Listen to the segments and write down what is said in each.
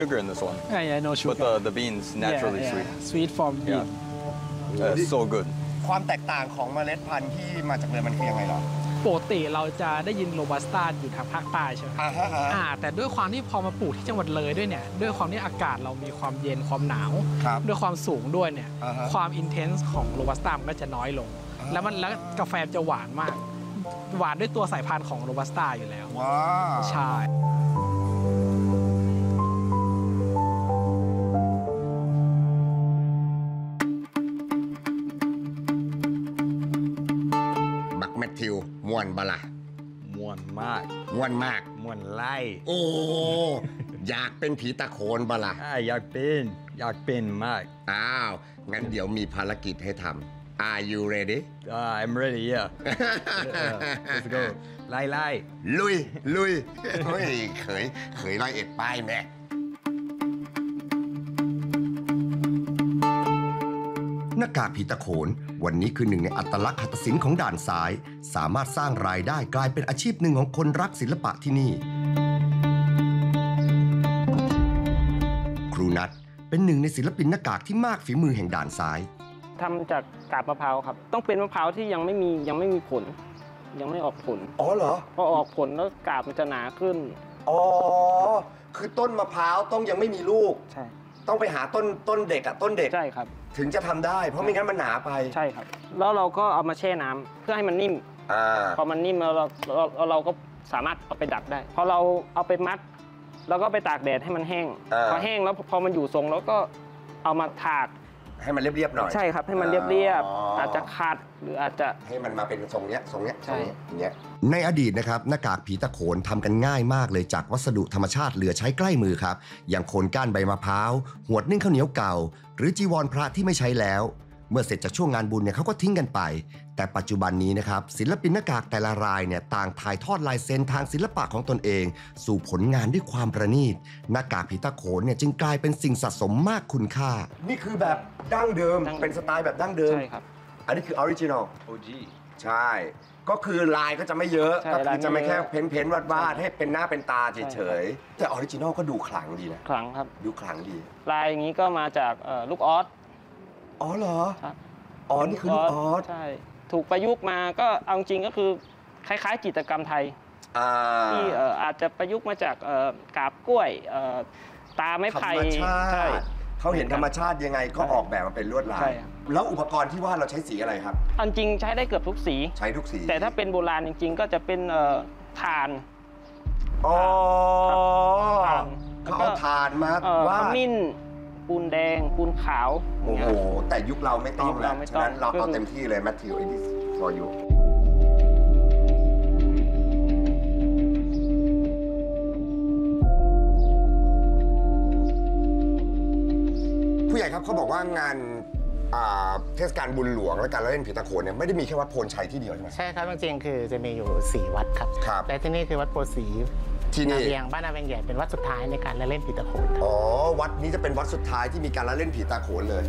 sugar in this one. Yeah, no sugar. But the beans naturally sweet. Sweet from bean. So good. ความแตกต่างของเมล็ดพันธุ์ที่มาจากเรือมันคือยังไงหรอปกติเราจะได้ยินโรบัสต้าอยู่ทางภาคใต้ใช่ไหมแต่ด้วยความที่พอมาปลูกที่จังหวัดเลยด้วยเนี่ยด้วยความที่อากาศเรามีความเย็นความหนาวด้วยความสูงด้วยเนี่ยความอินเทนส์ของโรบัสต้ามันก็จะน้อยลงแล้วกาแฟจะหวานมากหวานด้วยตัวสายพันธุ์ของโรบัสต้าอยู่แล้วว้าใช่แมทธิวม่วนบละม่วนมากม่วนมากม่วนไล่โอ้อยากเป็นผีตะโขนบละอยากเป็นมากอ้าวงั้นเดี๋ยวมีภารกิจให้ทำ Are you ready I'm ready yeah let's go ไล่ลุยเฮ้ยเขย101ป้ายแม่หน้ากากผีตะโขนวันนี้คือหนึ่งในอัตลักษณ์หัตถศิลป์ของด่านซ้ายสามารถสร้างรายได้กลายเป็นอาชีพหนึ่งของคนรักศิลปะที่นี่ครูนัทเป็นหนึ่งในศิลปินหน้ากากที่มากฝีมือแห่งด่านซ้ายทำจากกาบมะพร้าวครับต้องเป็นมะพร้าวที่ยังไม่มีผลยังไม่ออกผลอ๋อเหรอพอออกผลแล้วกาบมันจะหนาขึ้นอ๋อคือต้นมะพร้าวต้องยังไม่มีลูกใช่ต้องไปหาต้นเด็กต้นเด็กใช่ครับถึงจะทำได้เพราะไม่งั้นมันหนาไปใช่ครับแล้วเราก็เอามาแช่น้ำเพื่อให้มันนิ่มพอมันนิ่มแล้วเราก็สามารถเอาไปดัดได้พอเราเอาไปมัดแล้วก็ไปตากแดดให้มันแห้งพอแห้งแล้วพอมันอยู่ทรงแล้วก็เอามาถากให้มันเรียบๆหน่อยใช่ครับให้มันเรียบอาจจะขาดหรืออาจจะให้มันมาเป็นทรงเนี้ยอย่างเงี้ยในอดีตนะครับหน้ากากผีตะโขนทำกันง่ายมากเลยจากวัสดุธรรมชาติเหลือใช้ใกล้มือครับอย่างโคนก้านใบมะพร้าวหวดนึ่งข้าวเหนียวเก่าหรือจีวรพระที่ไม่ใช้แล้วเมื่อเสร็จจากช่วงงานบุญเนี่ยเขาก็ทิ้งกันไปแต่ปัจจุบันนี้นะครับศิลปินหน้ากากแต่ละรายเนี่ยต่างถ่ายทอดลายเซ็นทางศิลปะของตนเองสู่ผลงานด้วยความประณีตหน้ากากผีตะโขนเนี่ยจึงกลายเป็นสิ่งสะสมมากคุณค่านี่คือแบบดั้งเดิมเป็นสไตล์แบบดั้งเดิมใช่ครับอันนี้คือออริจินอล OG ใช่ก็คือลายก็จะไม่เยอะก็คือจะไม่แค่เพ้นวาดให้เป็นหน้าเป็นตาเฉยๆแต่ออริจินอลก็ดูขลังดีนะขลังครับดูขลังดีลายอย่างนี้ก็มาจากลูกออสอ๋อเหรออ๋อนี่คือลูกออสใช่ถูกประยุกต์มาก็เอาจริงก็คือคล้ายๆจิตรกรรมไทยที่อาจจะประยุกต์มาจากกาบกล้วยตาไม้ไผ่ใช่เขาเห็นธรรมชาติยังไงก็ออกแบบมาเป็นลวดลายแล้วอุปกรณ์ที่ว่าเราใช้สีอะไรครับอันจริงใช้ได้เกือบทุกสีใช้ทุกสีแต่ถ้าเป็นโบราณจริงๆก็จะเป็นถ่านอ๋อเขาเอาถ่านมาว่าขมิ้นปูนแดงปูนขาวโอ้โหแต่ยุคเราไม่ต้องแล้วฉะนั้นเราเอาเต็มที่เลยแมทธิวอินดิสฟอร์ยูผู้ใหญ่ครับเขาบอกว่างานเทศกาลบุญหลวงและการเล่นผีตะโขนเนี่ยไม่ได้มีแค่วัดโพนชัยที่เดียวใช่ไหมใช่ครับจริงๆคือจะมีอยู่4วัดครับและที่นี่คือวัดโพสีที่นี่บ้านนาเวงใหญ่เป็นวัดสุดท้ายในการเล่นผีตะโขนอ๋อวัดนี้จะเป็นวัดสุดท้ายที่มีการเล่นผีตะโขนเลย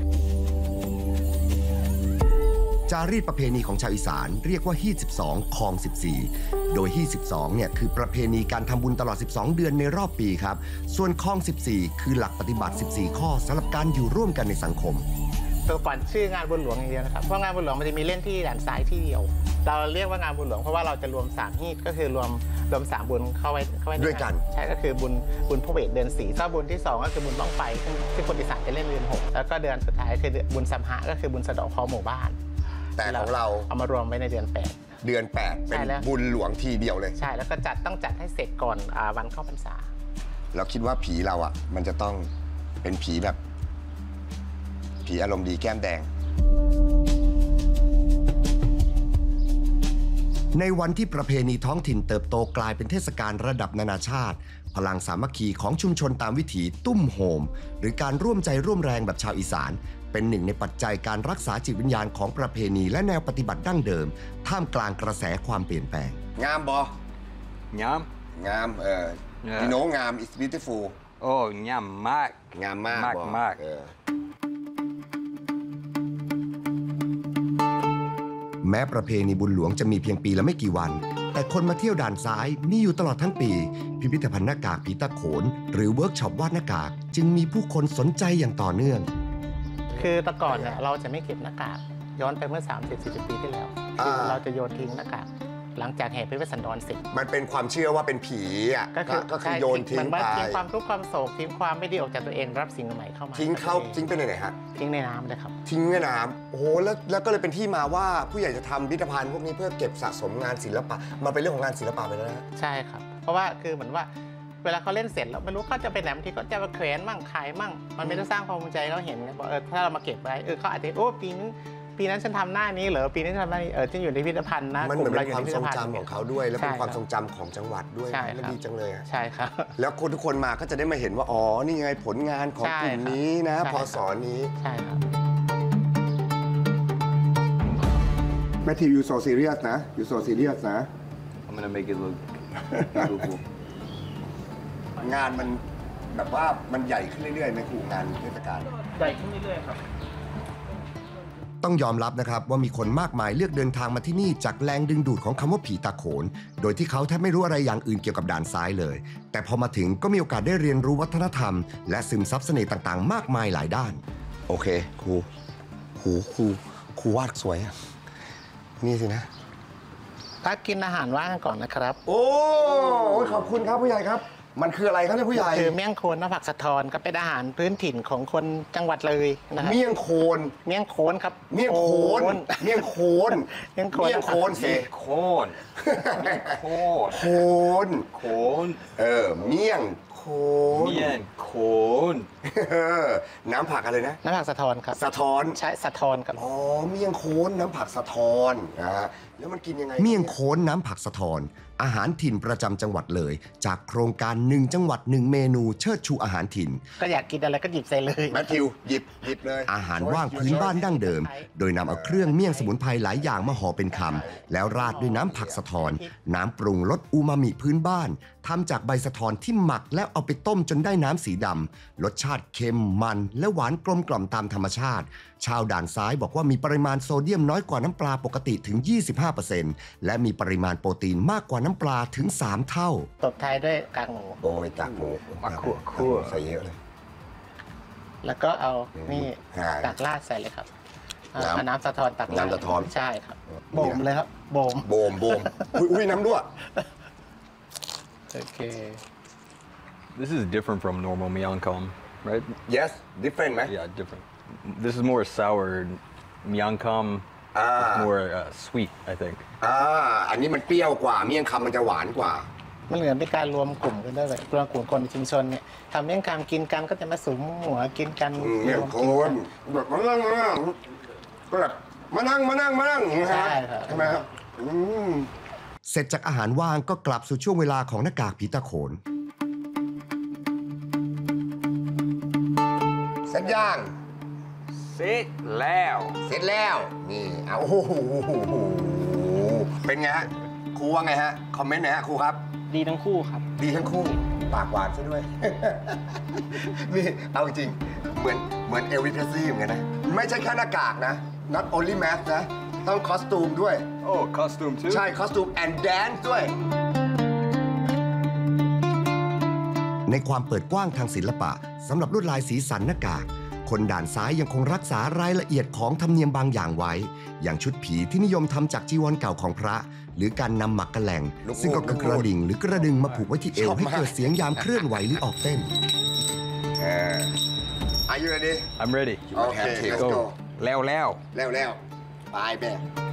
จารีตประเพณีของชาวอีสานเรียกว่าฮี่12คลอง14โดยฮี่12เนี่ยคือประเพณีการทำบุญตลอด12เดือนในรอบปีครับส่วนคลอง14คือหลักปฏิบัติ14ข้อสำหรับการอยู่ร่วมกันในสังคมตัวก่อนชื่องานบุญหลวงอย่างเดียวนะครับเพราะงานบุญหลวงมันจะมีเล่นที่ด่านซ้ายที่เดียวเราเรียกว่างานบุญหลวงเพราะว่าเราจะรวม3ฮี่ก็คือรวม3บุญเข้าไว้ด้วยกันใช่ก็คือบุญพระเวทเดือน4ถ้าบุญที่2ก็คือบุญบ้องไฟที่คนอีสานจะเล่นเดือน6แล้วก็เดือนสุดท้ายคือบุญสัมหะก็คือบุญสะเดาะเคราะห์หมู่บ้านแต่ของเราเอามารวมไว้ในเดือน8 เป็นบุญหลวงทีเดียวเลยใช่แล้วก็ต้องจัดให้เสร็จก่อนวันเข้าพรรษาเราคิดว่าผีเราอ่ะมันจะต้องเป็นผีแบบผีอารมณ์ดีแก้มแดงในวันที่ประเพณีท้องถิ่นเติบโตกลายเป็นเทศกาลระดับนานาชาติพลังสามัคคีของชุมชนตามวิถีตุ้มโฮมหรือการร่วมใจร่วมแรงแบบชาวอีสานเป็นหนึ่งในปัจจัยการรักษาจิตวิญญาณของประเพณีและแนวปฏิบัติดั้งเดิมท่ามกลางกระแสความเปลี่ยนแปลงงามบ่งาม you know งาม is beautiful โอ้งามมากแม้ประเพณีบุญหลวงจะมีเพียงปีละไม่กี่วันแต่คนมาเที่ยวด่านซ้ายมีอยู่ตลอดทั้งปีพิพิธภัณฑ์หน้ากากผีตาโขนหรือเวิร์กช็อปวาดหน้ากากจึงมีผู้คนสนใจอย่างต่อเนื่องคือแต่ก่อนเนี่ยเราจะไม่เก็บหน้ากากย้อนไปเมื่อ 30-40 ปีที่แล้วเราจะโยนทิ้งหน้ากากหลังจากแห่พระเวสสันดรเสร็จมันเป็นความเชื่อว่าเป็นผีอ่ะก็คือโยนทิ้งไปทิ้งความทุกข์ความโศกทิ้งความไม่ดีออกจากตัวเองรับสิ่งใหม่เข้ามาทิ้งไปไหนฮะทิ้งในน้ำเลยครับทิ้งในน้ำโอ้โหแล้วก็เลยเป็นที่มาว่าผู้ใหญ่จะทำพิพิธภัณฑ์พวกนี้เพื่อเก็บสะสมงานศิลปะมาเป็นเรื่องของงานศิลปะไปแล้วนะใช่ครับเพราะว่าคือเหมือนว่าเวลาเขาเล่นเสร็จแล้วไม่รู้เขาจะไปไหนบางทีก็จะมาแขวนมั่งขายมั่งมันไม่ได้สร้างความภูมิใจเราเห็นว่าถ้าเรามาเก็บไว้เขาอาจจะโอ้ปีนั้นฉันทำหน้านี้เหรอปีนี้ฉันทำหน้านี้ฉันอยู่ในพิพิธภัณฑ์นะมันเหมือนเป็นความทรงจำของเขาด้วยและเป็นความทรงจำของจังหวัดด้วยและดีจังเลยใช่ครับแล้วคนทุกคนมาก็จะได้มาเห็นว่าอ๋อนี่ไงผลงานของกลุ่มนี้นะพศนี้ใช่ครับแมทธิว you so serious นะ you so serious นะ I'm gonna make it look beautiful งานมันแบบว่ามันใหญ่ขึ้นเรื่อยๆไหมครูงานเทศกาลใหญ่ขึ้นเรื่อยๆครับต้องยอมรับนะครับว่ามีคนมากมายเลือกเดินทางมาที่นี่จากแรงดึงดูดของคำว่าผีตาโขนโดยที่เขาแทบไม่รู้อะไรอย่างอื่นเกี่ยวกับด่านซ้ายเลยแต่พอมาถึงก็มีโอกาสได้เรียนรู้วัฒนธรรมและซึมซับเสน่ห์ต่างๆมากมายหลายด้านโอเคครูวาดสวยนี่สินะพักกินอาหารว่างก่อนนะครับโอ้ขอบคุณครับผู้ใหญ่ครับมันคืออะไรครับเนี่ยผู้ใหญ่คือเมี่ยงโคนน้ำผักสะทอนก็เป็นอาหารพื้นถิ่นของคนจังหวัดเลยนะครับเมี่ยงโคนครับเมี่ยงโคนเมี่ยงโคนเมี่ยงสิโคนเมี่ยงโคนน้ำผักอะไรนะน้ำผักสะทอนครับสะท้อนใช่สะทอนครับอ๋อเมี่ยงโคนน้ำผักสะทอนแล้วมันกินยังไงเมี่ยงโคนน้ำผักสะทอนอาหารถิ่นประจำจังหวัดเลยจากโครงการ1จังหวัด1เมนูเชิดชูอาหารถิ่นก็อยากกินอะไรก็หยิบใส่เลยแมทธิวหยิบเลยอาหารว่างพื้นบ้านดั้งเดิมโดยนำเอาเครื่องเมี่ยงสมุนไพรหลายอย่างมาห่อเป็นคำแล้วราดด้วยน้ำผักสะทอนน้ำปรุงรสอูมามิพื้นบ้านทำจากใบสะทอนที่หมักแล้วเอาไปต้มจนได้น้ำสีดำรสชาติเค็มมันและหวานกลมกล่อมตามธรรมชาติชาวด่านซ้ายบอกว่ามีปริมาณโซเดียมน้อยกว่าน้ำปลาปกติถึง 25% และมีปริมาณโปรตีนมากกว่าน้ำปลาถึง3เท่าตบท้ายด้วยกากหมูโอ้ยกากหมูมาคั่วใส่เยอะเลยแล้วก็เอานี่ตักราดใส่เลยครับน้ำสะทอนตักน้ำสะทอนใช่ครับบ่มเลยครับบ่มอุ้ยน้ำด้วยโอเค This is different from normal myeongkom, right? Yes, different, man. Yeah, different. This is more sour. Myeongkom is more sweet, I think. อันนี้มันเปรี้ยวกว่าเมี่ยงคำมันจะหวานกว่ามันเหมือนเป็นการรวมกลุ่มกันได้เลยรวมกลุ่มคนในชุมชนเนี่ยทำเมี่ยงคำกินกันก็จะมาสุมหัวกินกันเมี่ยงโคนแบบมานั่งก็แบบมานั่งใช่ครับใช่ไหมครับเสร็จจากอาหารว่างก็กลับสู่ช่วงเวลาของหน้ากากผีตาโขนเสร็จยังเสร็จแล้วนี่โอ้โหเป็นไงฮะครูว่าไงฮะคอมเมนต์หน่อยฮะครูครับดีทั้งคู่ครับดีทั้งคู่ปากหวานซะด้วยนี่เอาจริงเหมือนเอลวิส เพรสลีย์เหมือนกันนะไม่ใช่แค่หน้ากากนะ not only mask นะต้องคอสตูมด้วยคอสตูม too ใช่คอสตูม and dance ด้วยในความเปิดกว้างทางศิลปะสำหรับลวดลายสีสันหน้ากากคนด่านซ้ายยังคงรักษารายละเอียดของธรรมเนียมบางอย่างไว้อย่างชุดผีที่นิยมทำจากจีวรเก่าของพระหรือการนำหมักกระแหลงซึ่งก็คือกระดิ่งหรือกระดึงมาผูกไว้ที่เอวให้เกิดเสียงยามเคลื่อนไหวหรือออกเต้นAre you ready? I'm ready. Okay, let's go. แล้วไปแม่